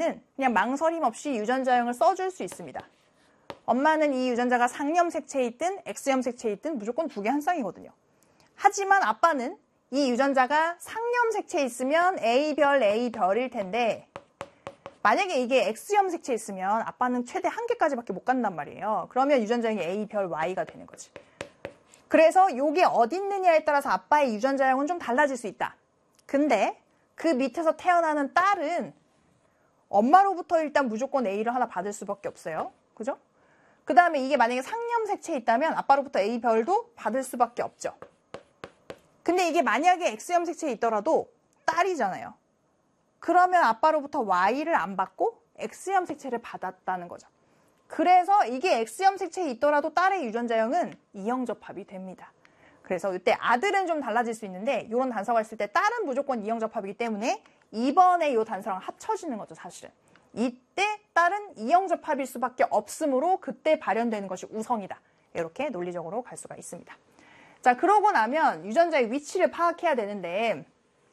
경우에는 그냥 망설임 없이 유전자형을 써줄 수 있습니다. 엄마는 이 유전자가 상염 색체에 있든 X염 색체에 있든 무조건 두 개 한 쌍이거든요. 하지만 아빠는 이 유전자가 상염 색체에 있으면 A별, A별일 텐데 만약에 이게 X염 색체에 있으면 아빠는 최대 한 개까지밖에 못 간단 말이에요. 그러면 유전자형이 A별, Y가 되는 거지. 그래서 이게 어디 있느냐에 따라서 아빠의 유전자형은 좀 달라질 수 있다. 근데 그 밑에서 태어나는 딸은 엄마로부터 일단 무조건 A를 하나 받을 수밖에 없어요. 그죠? 그 다음에 이게 만약에 상염 색체에 있다면 아빠로부터 A별도 받을 수밖에 없죠. 근데 이게 만약에 X염 색체에 있더라도 딸이잖아요. 그러면 아빠로부터 Y를 안 받고 X염 색체를 받았다는 거죠. 그래서 이게 X염 색체에 있더라도 딸의 유전자형은 이형접합이 됩니다. 그래서 이때 아들은 좀 달라질 수 있는데 이런 단서가 있을 때 딸은 무조건 이형접합이기 때문에 2번에 이 단서랑 합쳐지는 거죠, 사실은. 이때 딸은 이형접합일 수밖에 없으므로 그때 발현되는 것이 우성이다. 이렇게 논리적으로 갈 수가 있습니다. 자, 그러고 나면 유전자의 위치를 파악해야 되는데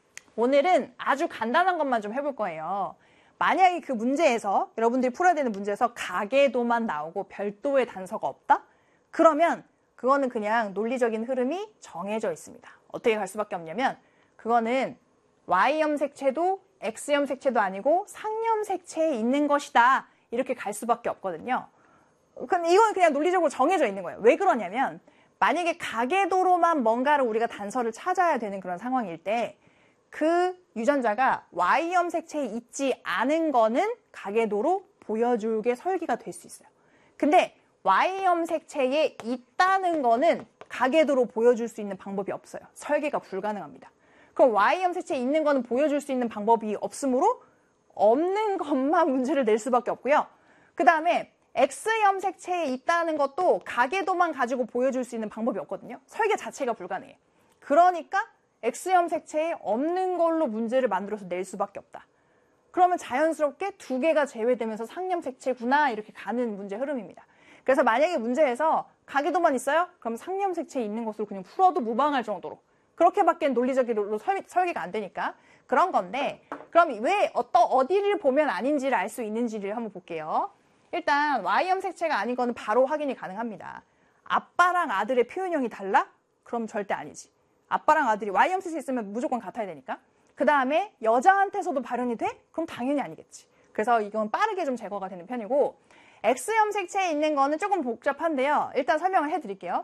오늘은 아주 간단한 것만 좀 해볼 거예요. 만약에 그 문제에서 여러분들이 풀어야 되는 문제에서 가계도만 나오고 별도의 단서가 없다? 그러면 그거는 그냥 논리적인 흐름이 정해져 있습니다. 어떻게 갈 수밖에 없냐면 그거는 Y염 색체도 X염 색체도 아니고 상염 색체에 있는 것이다. 이렇게 갈 수밖에 없거든요. 근데 이건 그냥 논리적으로 정해져 있는 거예요. 왜 그러냐면 만약에 가계도로만 뭔가를 우리가 단서를 찾아야 되는 그런 상황일 때 그 유전자가 Y염 색체에 있지 않은 거는 가계도로 보여주게 설계가 될 수 있어요. 근데 Y염 색체에 있다는 거는 가계도로 보여줄 수 있는 방법이 없어요. 설계가 불가능합니다. 그럼 Y염 색체에 있는 거는 보여줄 수 있는 방법이 없으므로 없는 것만 문제를 낼 수밖에 없고요. 그 다음에 X염 색체에 있다는 것도 가계도만 가지고 보여줄 수 있는 방법이 없거든요. 설계 자체가 불가능해요. 그러니까 X염 색체에 없는 걸로 문제를 만들어서 낼 수밖에 없다. 그러면 자연스럽게 두 개가 제외되면서 상염 색체구나 이렇게 가는 문제 흐름입니다. 그래서 만약에 문제에서 가계도만 있어요? 그럼 상염 색체에 있는 것으로 그냥 풀어도 무방할 정도로 그렇게밖에 논리적으로 설계가 안 되니까 그런 건데 그럼 왜 어디를 보면 아닌지를 알 수 있는지를 한번 볼게요. 일단 Y염 색체가 아닌 거는 바로 확인이 가능합니다. 아빠랑 아들의 표현형이 달라? 그럼 절대 아니지. 아빠랑 아들이 Y염 색체에 있으면 무조건 같아야 되니까. 그 다음에 여자한테서도 발현이 돼? 그럼 당연히 아니겠지. 그래서 이건 빠르게 좀 제거가 되는 편이고 X염 색체에 있는 거는 조금 복잡한데요. 일단 설명을 해드릴게요.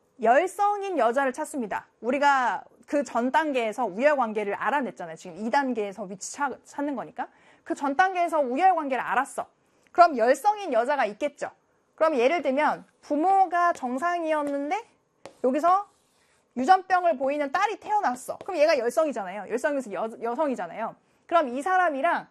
열성인 여자를 찾습니다. 우리가 그 전 단계에서 우열관계를 알아냈잖아요. 지금 2단계에서 위치 찾는 거니까. 그 전 단계에서 우열관계를 알았어. 그럼 열성인 여자가 있겠죠. 그럼 예를 들면 부모가 정상이었는데 여기서 유전병을 보이는 딸이 태어났어. 그럼 얘가 열성이잖아요. 열성에서 여성이잖아요. 그럼 이 사람이랑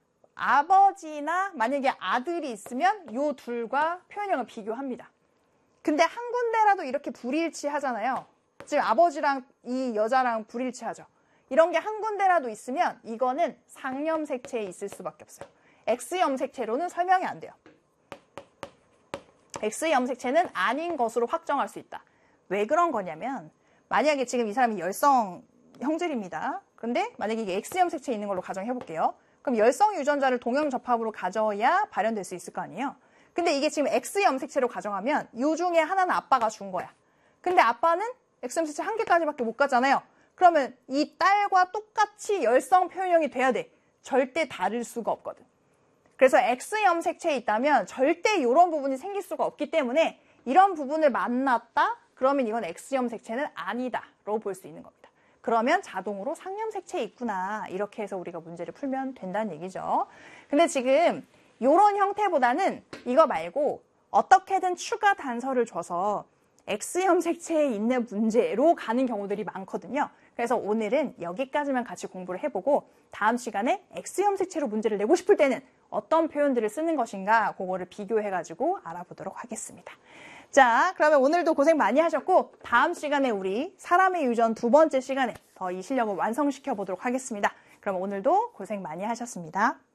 아버지나 만약에 아들이 있으면 요 둘과 표현형을 비교합니다. 근데 한 군데라도 이렇게 불일치하잖아요. 지금 아버지랑 이 여자랑 불일치하죠. 이런 게 한 군데라도 있으면 이거는 상염 색체에 있을 수밖에 없어요. X염 색체로는 설명이 안 돼요. X염 색체는 아닌 것으로 확정할 수 있다. 왜 그런 거냐면 만약에 지금 이 사람이 열성 형질입니다. 근데 만약에 이게 X염 색체에 있는 걸로 가정해 볼게요. 그럼 열성 유전자를 동형접합으로 가져야 발현될 수 있을 거 아니에요. 근데 이게 지금 X염 색체로 가정하면 이 중에 하나는 아빠가 준 거야. 근데 아빠는 X염 색체 한 개까지밖에 못 가잖아요. 그러면 이 딸과 똑같이 열성 표현형이 돼야 돼. 절대 다를 수가 없거든. 그래서 X염 색체에 있다면 절대 이런 부분이 생길 수가 없기 때문에 이런 부분을 만났다? 그러면 이건 X염 색체는 아니다로 볼 수 있는 겁니다. 그러면 자동으로 상염 색체에 있구나. 이렇게 해서 우리가 문제를 풀면 된다는 얘기죠. 근데 지금 이런 형태보다는 이거 말고 어떻게든 추가 단서를 줘서 X염 색체에 있는 문제로 가는 경우들이 많거든요. 그래서 오늘은 여기까지만 같이 공부를 해보고 다음 시간에 X염 색체로 문제를 내고 싶을 때는 어떤 표현들을 쓰는 것인가 그거를 비교해가지고 알아보도록 하겠습니다. 자, 그러면 오늘도 고생 많이 하셨고 다음 시간에 우리 사람의 유전 두 번째 시간에 더 이 실력을 완성시켜 보도록 하겠습니다. 그럼 오늘도 고생 많이 하셨습니다.